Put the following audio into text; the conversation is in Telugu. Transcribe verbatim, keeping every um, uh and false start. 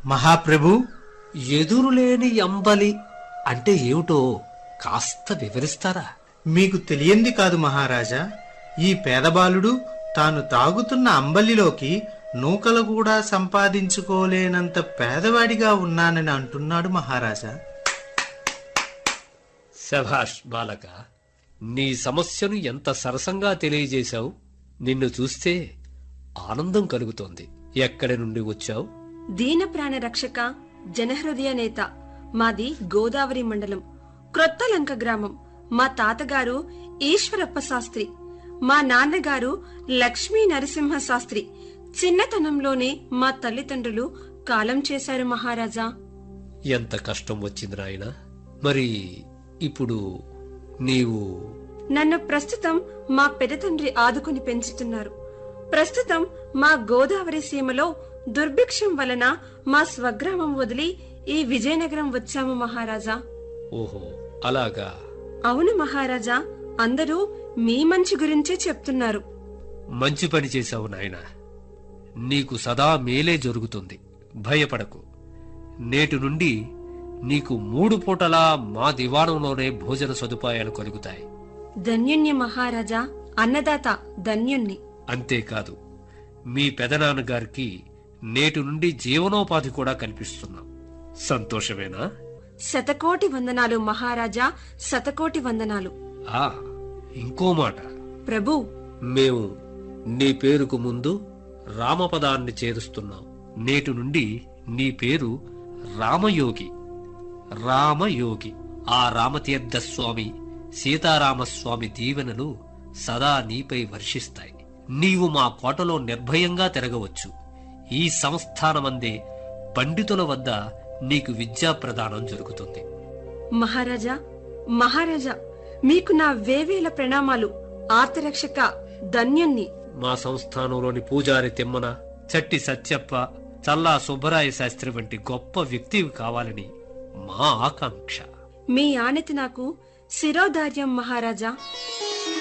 మహాప్రభు, ఎదురులేని అంబలి అంటే ఏమిటో కాస్త వివరిస్తారా? మీకు తెలియంది కాదు మహారాజా. ఈ పేదబాలుడు తాను తాగుతున్న అంబలిలోకి నూకలు కూడా సంపాదించుకోలేనంత పేదవాడిగా ఉన్నానని అంటున్నాడు మహారాజా. శభాష్ బాలక, నీ సమస్యను ఎంత సరసంగా తెలియజేశావు. నిన్ను చూస్తే ఆనందం కలుగుతోంది. ఎక్కడి నుండి వచ్చావు? దీన ప్రాణ రక్షక, జనహృదయ నేత. మాది గోదావరి మండలం, క్రొత్తలంక గ్రామం. మా తాతగారు ఈశ్వరప్ప శాస్త్రి, మా నాన్నగారు లక్ష్మీ నరసింహ శాస్త్రి. చిన్నతనంలోనే మా తల్లిదండ్రులు కాలం చేశారు మహారాజా. ఎంత కష్టం వచ్చింది నాయనా. మరి ఇప్పుడు నీవు? నన్ను ప్రస్తుతం మా పెదతండ్రి ఆదుకుని పెంచుతున్నారు. ప్రస్తుతం మా గోదావరి సీమలో దుర్భిక్షం వలన మా స్వగ్రామం వదిలి ఈ విజయనగరం వచ్చాము మహారాజా. ఓహో, అలాగా. అవును మహారాజా, అందరూ మీ మంచి గురించే చెప్తున్నారు. మంచి పని చేశావు నాయనా. నీకు సదా మేలే జరుగుతుంది. భయపడకు. నేటి నుండి నీకు మూడు పూటలా మా దివాణంలోనే భోజన సదుపాయాలు కలుగుతాయి. ధన్యుణ్ణి మహారాజా, అన్నదాత ధన్యుణ్ణి. అంతేకాదు, మీ పెదనాన్నగారికి నేటి నుండి జీవనోపాధి కూడా కల్పిస్తున్నాం. సంతోషమేనా? శతకోటి వందనాలు మహారాజా, శతకోటి వందనాలు. ఆ ఇంకో మాట ప్రభు, మేము నీ పేరుకు ముందు రామపదాన్ని చేరుస్తున్నాం. నేటి నుండి నీ పేరు రామయోగి. రామయోగి. ఆ రామతీర్థ స్వామి, సీతారామస్వామి దీవెనలు సదా నీపై వర్షిస్తాయి. నీవు మా కోటలో నిర్భయంగా తిరగవచ్చు. ఈ సంస్థానమందే పండితుల వద్ద నీకు విద్యా ప్రదానం జరుగుతుంది. మహారాజా, మహారాజా, మీకు నా వేవేల ప్రణామాలు. ఆర్తరక్షక ధన్యుణ్ణి. మా సంస్థానంలోని పూజారి తిమ్మన, చట్టి సత్యప్ప, చల్లా సుబ్బరాయ శాస్త్రి వంటి గొప్ప వ్యక్తివి కావాలని మా ఆకాంక్ష. మీ ఆనతి నాకు శిరోధార్యం మహారాజా.